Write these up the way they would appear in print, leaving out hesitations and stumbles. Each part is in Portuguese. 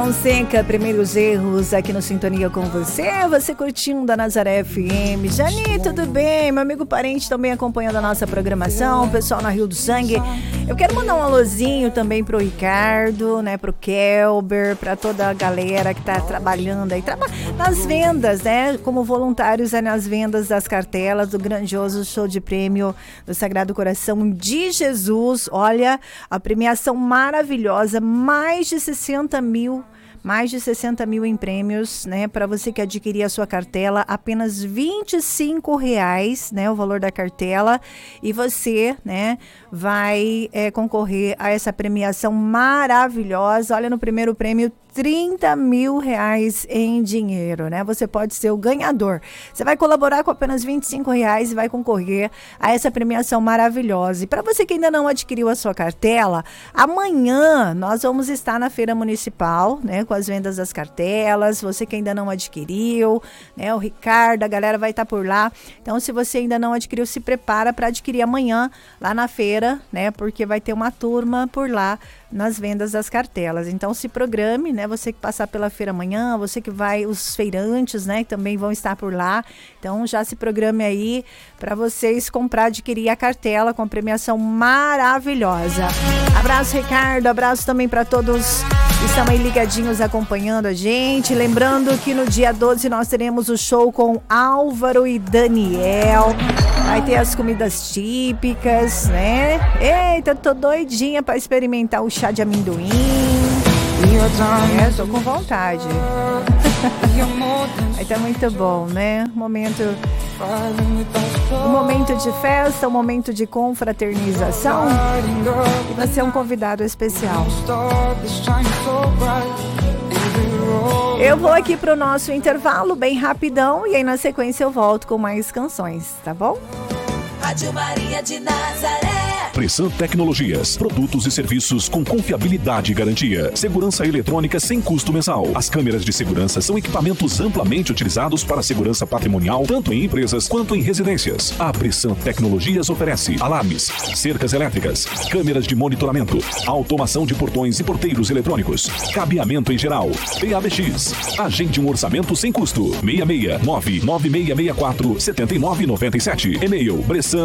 Fonseca, primeiros erros aqui no Sintonia com você curtindo a Nazaré FM. Jani, tudo bem? Meu amigo parente também acompanhando a nossa programação, o pessoal na Rio do Sangue. Eu quero mandar um alôzinho também pro Ricardo, né, pro Kelber, pra toda a galera que tá trabalhando aí, nas vendas, né, como voluntários nas vendas das cartelas do grandioso show de prêmio do Sagrado Coração de Jesus. Olha, a premiação maravilhosa, mais de 60 mil em prêmios, né? Para você que adquirir a sua cartela, apenas R$25, né? O valor da cartela. E você, né? Vai concorrer a essa premiação maravilhosa. Olha, no primeiro prêmio, R$30 mil em dinheiro, né? Você pode ser o ganhador. Você vai colaborar com apenas R$25 e vai concorrer a essa premiação maravilhosa. E para você que ainda não adquiriu a sua cartela, amanhã nós vamos estar na Feira Municipal, né? Com as vendas das cartelas. Você que ainda não adquiriu, né? O Ricardo, a galera vai estar por lá. Então, se você ainda não adquiriu, se prepara para adquirir amanhã lá na feira, né? Porque vai ter uma turma por lá nas vendas das cartelas. Então se programe, né? Você que passar pela feira amanhã, você que vai, os feirantes, né? Que também vão estar por lá. Então já se programe aí para vocês comprar, adquirir a cartela com a premiação maravilhosa. Abraço, Ricardo, abraço também para todos que estão aí ligadinhos acompanhando a gente. Lembrando que no dia 12 nós teremos o show com Álvaro e Daniel. Vai ter as comidas típicas, né? Eita, tô doidinha para experimentar o chá de amendoim. Tô com vontade. Vai tá muito bom, né? Um momento de festa, um momento de confraternização. E você é um convidado especial. Eu vou aqui pro nosso intervalo bem rapidão e aí na sequência eu volto com mais canções, tá bom? Rádio Maria de Nazaré. Bressan Tecnologias, produtos e serviços com confiabilidade e garantia. Segurança eletrônica sem custo mensal. As câmeras de segurança são equipamentos amplamente utilizados para segurança patrimonial, tanto em empresas quanto em residências. A Bressan Tecnologias oferece alarmes, cercas elétricas, câmeras de monitoramento, automação de portões e porteiros eletrônicos, cabeamento em geral, PABX. Agende um orçamento sem custo. 669-9664-7997. E-mail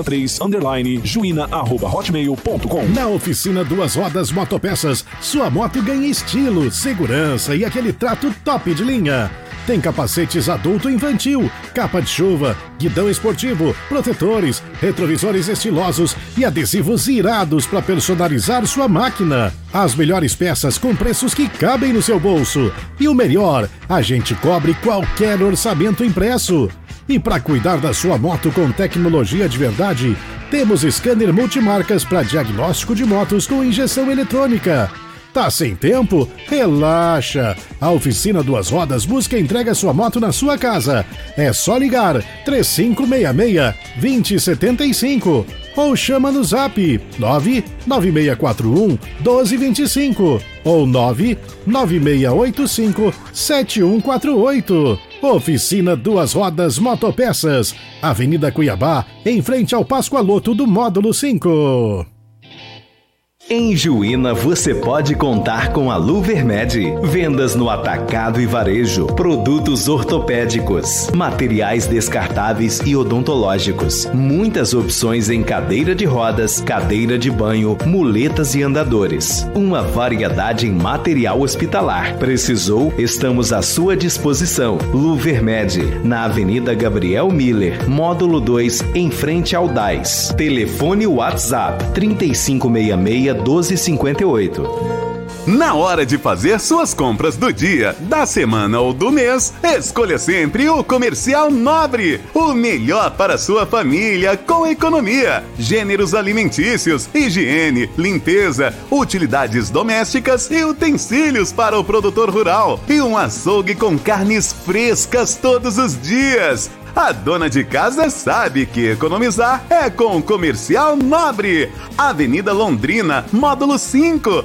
bressan3_juina@hotmail.com. Na oficina Duas Rodas Motopeças, sua moto ganha estilo, segurança e aquele trato top de linha. Tem capacetes adulto e infantil, capa de chuva, guidão esportivo, protetores, retrovisores estilosos e adesivos irados para personalizar sua máquina. As melhores peças com preços que cabem no seu bolso. E o melhor, a gente cobre qualquer orçamento impresso. E para cuidar da sua moto com tecnologia de verdade, temos scanner multimarcas para diagnóstico de motos com injeção eletrônica. Tá sem tempo? Relaxa! A oficina Duas Rodas busca e entrega sua moto na sua casa. É só ligar 3566-2075 ou chama no zap 99641-1225 ou 99685-7148. Oficina Duas Rodas Motopeças, Avenida Cuiabá, em frente ao Pascoaloto do Módulo 5. Em Juína você pode contar com a Luvermed. Vendas no atacado e varejo, produtos ortopédicos, materiais descartáveis e odontológicos. Muitas opções em cadeira de rodas, cadeira de banho, muletas e andadores. Uma variedade em material hospitalar. Precisou? Estamos à sua disposição. Luvermed, na Avenida Gabriel Miller, Módulo 2, em frente ao DAIS. Telefone WhatsApp 3566-1258. Na hora de fazer suas compras do dia, da semana ou do mês, escolha sempre o Comercial Nobre. O melhor para sua família com economia. Gêneros alimentícios, higiene, limpeza, utilidades domésticas e utensílios para o produtor rural. E um açougue com carnes frescas todos os dias. A dona de casa sabe que economizar é com o Comercial Nobre. Avenida Londrina, Módulo 5,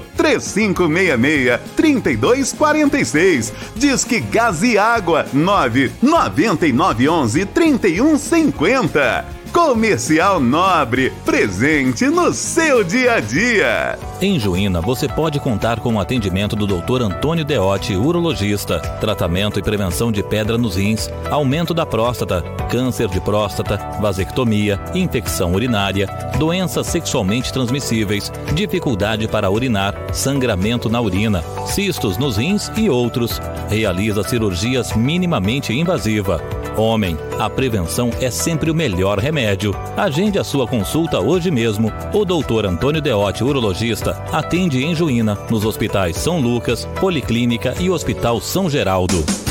3566-3246. Disque Gás e Água, 99911-3150. Comercial Nobre, presente no seu dia a dia. Em Juína, você pode contar com o atendimento do Dr. Antônio Deotti, urologista, tratamento e prevenção de pedra nos rins, aumento da próstata, câncer de próstata, vasectomia, infecção urinária, doenças sexualmente transmissíveis, dificuldade para urinar, sangramento na urina, cistos nos rins e outros. Realiza cirurgias minimamente invasiva. Homem, a prevenção é sempre o melhor remédio. Agende a sua consulta hoje mesmo. O Dr. Antônio Deotti, urologista, atende em Juína, nos hospitais São Lucas, Policlínica e Hospital São Geraldo.